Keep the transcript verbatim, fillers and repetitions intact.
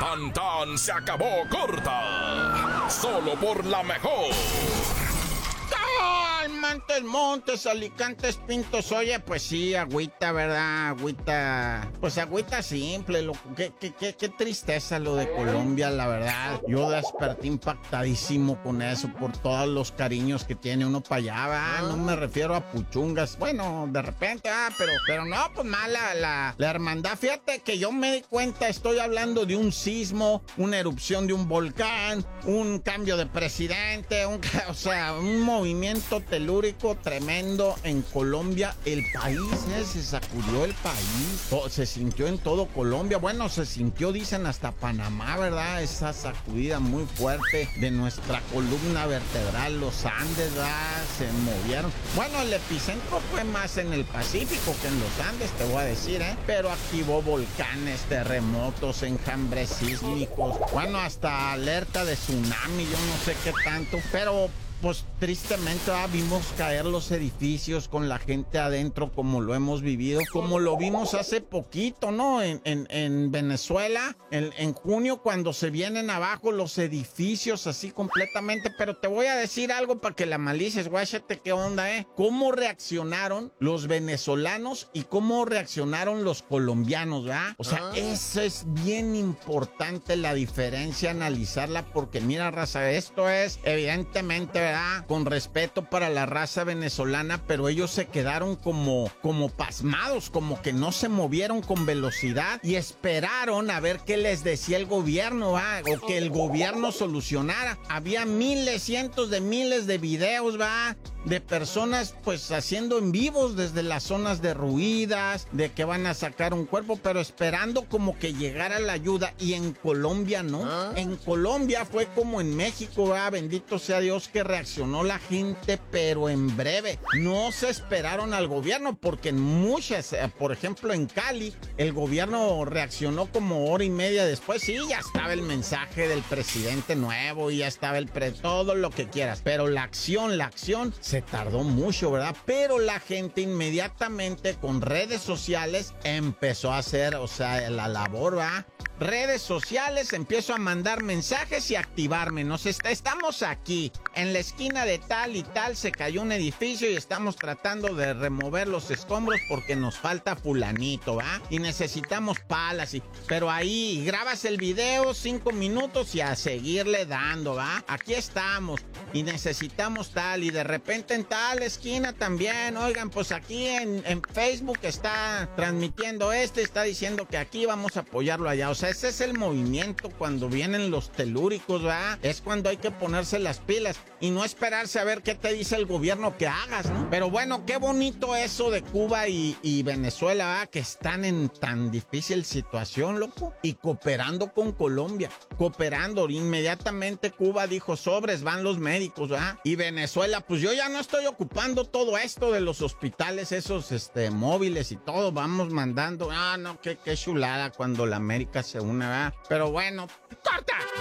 Tan tan se acabó corta. Solo por la mejor. ¡Ay, Montes, Montes, Alicantes, Pintos! Oye, pues sí, agüita, ¿verdad? Agüita, pues agüita simple, loco. Qué, qué, qué, qué tristeza lo de Colombia, la verdad. Yo desperté impactadísimo con eso, por todos los cariños que tiene uno para allá, ¿verdad? No me refiero a puchungas. Bueno, de repente, ah, pero, pero no, pues mala la, la hermandad. Fíjate que yo me di cuenta, estoy hablando de un sismo, una erupción de un volcán, un cambio de presidente, un, o sea, un movimiento telúrico tremendo en Colombia. El país, ¿eh? Se sacudió el país. To- se sintió en todo Colombia. Bueno, se sintió, dicen, hasta Panamá, ¿verdad? Esa sacudida muy fuerte de nuestra columna vertebral, los Andes, ¿verdad? Se movieron. Bueno, el epicentro fue más en el Pacífico que en los Andes, te voy a decir, ¿eh? Pero activó volcanes, terremotos, enjambres sísmicos. Bueno, hasta alerta de tsunami, yo no sé qué tanto, pero pues tristemente ah, vimos caer los edificios con la gente adentro, como lo hemos vivido, como lo vimos hace poquito, ¿no? En, en, en Venezuela, en, en junio, cuando se vienen abajo los edificios así completamente. Pero te voy a decir algo para que la malices, guáchate qué onda, ¿eh? ¿Cómo reaccionaron los venezolanos y cómo reaccionaron los colombianos, ¿verdad? O sea, ah. eso es bien importante, la diferencia, analizarla, porque mira, raza, esto es evidentemente, ¿verdad?, con respeto para la raza venezolana, pero ellos se quedaron como, como pasmados, como que no se movieron con velocidad y esperaron a ver qué les decía el gobierno, ¿va? O que el gobierno solucionara. Había miles, cientos de miles de videos, ¿va?, de personas pues haciendo en vivos desde las zonas derruidas, de que van a sacar un cuerpo, pero esperando como que llegara la ayuda. Y en Colombia no, ¿Ah? En Colombia fue como en México, ¿va? Bendito sea Dios que reaccionó la gente, pero en breve. No se esperaron al gobierno, porque en muchas, por ejemplo en Cali, el gobierno reaccionó como hora y media después. Sí, ya estaba el mensaje del presidente nuevo y ya estaba el pre, todo lo que quieras, pero la acción, la acción se tardó mucho, ¿verdad? Pero la gente inmediatamente con redes sociales empezó a hacer, o sea, la labor, ¿va? Redes sociales, empiezo a mandar mensajes y activarme. Nos está, estamos aquí, en la esquina de tal y tal, se cayó un edificio y estamos tratando de remover los escombros porque nos falta fulanito, ¿va? Y necesitamos palas, y, pero ahí grabas el video, cinco minutos y a seguirle dando, ¿va? Aquí estamos y necesitamos tal, y de repente en tal esquina también, oigan, pues aquí en, en Facebook está transmitiendo este, está diciendo que aquí vamos a apoyarlo allá. O sea, ese es el movimiento cuando vienen los telúricos, ¿verdad? Es cuando hay que ponerse las pilas y no esperarse a ver qué te dice el gobierno que hagas, ¿no? Pero bueno, qué bonito eso de Cuba y, y Venezuela, ¿verdad?, que están en tan difícil situación, loco, y cooperando con Colombia, cooperando. Inmediatamente Cuba dijo, sobres, van los médicos, ¿verdad? Y Venezuela, pues yo ya no estoy ocupando todo esto de los hospitales, esos este, móviles y todo, vamos mandando. Ah, no, qué, qué chulada cuando la América se une, ¿verdad? Pero bueno, ¡corta!